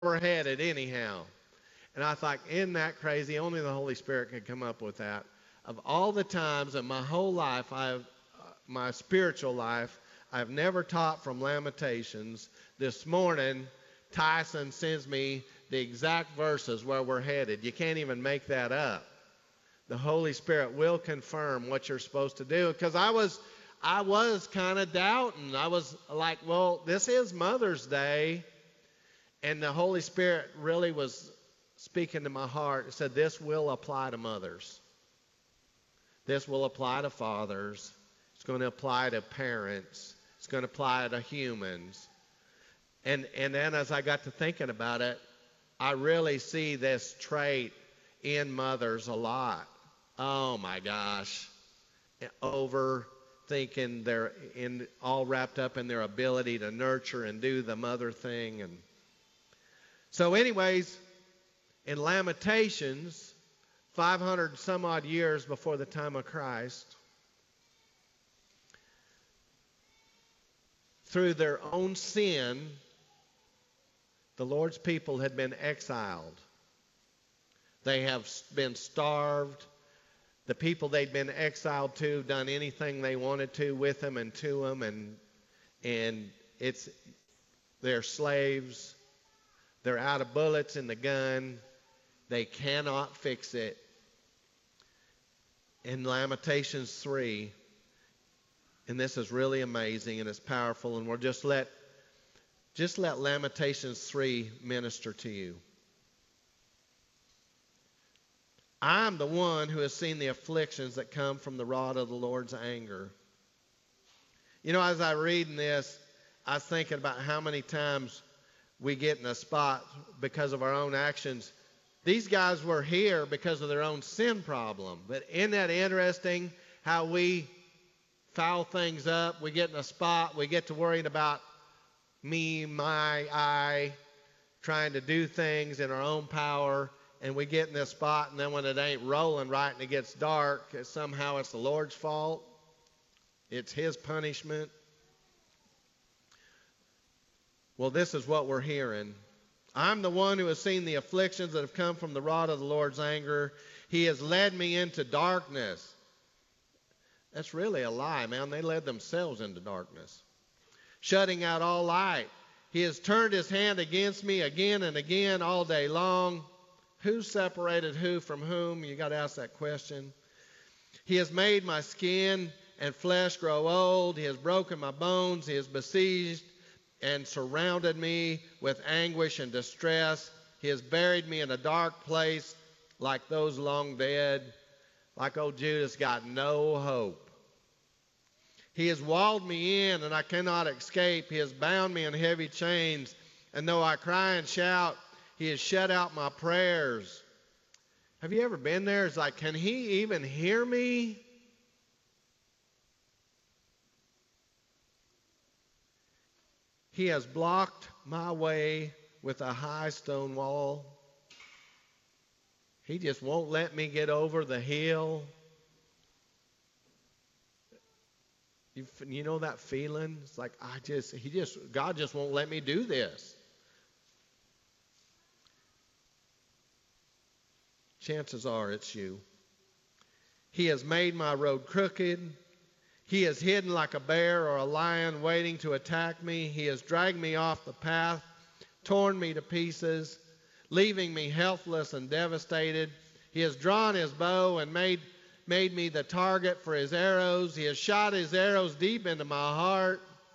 we're headed anyhow. And I thought, isn't that crazy? Only the Holy Spirit could come up with that. Of all the times in my whole life, my spiritual life, I've never taught from Lamentations. This morning, Tyson sends me the exact verses where we're headed. You can't even make that up. The Holy Spirit will confirm what you're supposed to do. Because I was kind of doubting. I was like, well, this is Mother's Day. And the Holy Spirit really was speaking to my heart. It said, this will apply to mothers. This will apply to fathers. It's going to apply to parents. It's going to apply to humans. And then as I got to thinking about it, I really see this trait in mothers a lot. Oh my gosh. Overthinking, they're all wrapped up in their ability to nurture and do the mother thing. And so anyways, in Lamentations, 500 some odd years before the time of Christ, through their own sin, the Lord's people had been exiled. They have been starved. The people they'd been exiled to done anything they wanted to with them and to them, and they're slaves. They're out of bullets in the gun. They cannot fix it. In Lamentations 3, and this is really amazing and it's powerful, and we'll just let Lamentations 3 minister to you. I am the one who has seen the afflictions that come from the rod of the Lord's anger. You know, as I read in this, I was thinking about how many times we get in a spot because of our own actions. These guys were here because of their own sin problem. But isn't that interesting how we foul things up? We get in a spot, we get to worrying about me, my, I, trying to do things in our own power, and we get in this spot, and then when it ain't rolling right and it gets dark, somehow it's the Lord's fault. It's His punishment. Well, this is what we're hearing. I'm the one who has seen the afflictions that have come from the rod of the Lord's anger. He has led me into darkness. That's really a lie, man. They led themselves into darkness. Shutting out all light. He has turned His hand against me again and again all day long. Who separated who from whom? You got to ask that question. He has made my skin and flesh grow old. He has broken my bones. He has besieged and surrounded me with anguish and distress. He has buried me in a dark place like those long dead. Like old Judas got no hope. He has walled me in and I cannot escape. He has bound me in heavy chains. And though I cry and shout, He has shut out my prayers. Have you ever been there? It's like, can He even hear me? He has blocked my way with a high stone wall. He just won't let me get over the hill. You know that feeling? It's like God just won't let me do this. Chances are it's you. He has made my road crooked. He is hidden like a bear or a lion waiting to attack me. He has dragged me off the path, torn me to pieces, leaving me helpless and devastated. He has drawn His bow and made me the target for His arrows. He has shot His arrows deep into my heart.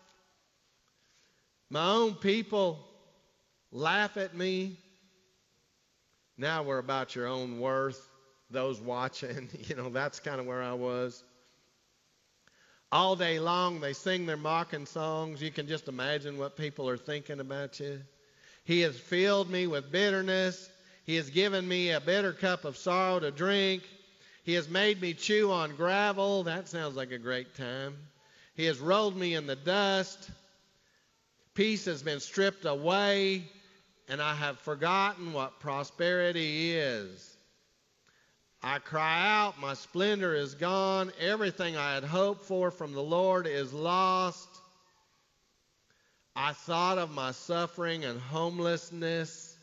My own people laugh at me. Now we're about your own worth. Those watching, that's kind of where I was. All day long, they sing their mocking songs. You can just imagine what people are thinking about you. He has filled me with bitterness. He has given me a bitter cup of sorrow to drink. He has made me chew on gravel. That sounds like a great time. He has rolled me in the dust. Peace has been stripped away, and I have forgotten what prosperity is. I cry out, my splendor is gone. Everything I had hoped for from the Lord is lost. I thought of my suffering and homelessness.